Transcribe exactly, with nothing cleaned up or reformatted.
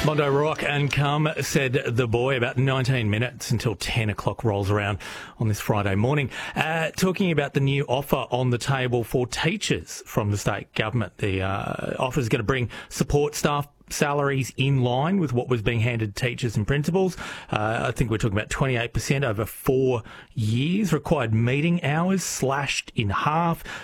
Mondo Rock and Come, said the boy, about nineteen minutes until ten o'clock rolls around on this Friday morning. Uh, talking about the new offer on the table for teachers from the state government. The uh, offer is going to bring support staff salaries in line with what was being handed to teachers and principals. Uh, I think we're talking about twenty-eight percent over four years. Required meeting hours slashed in half.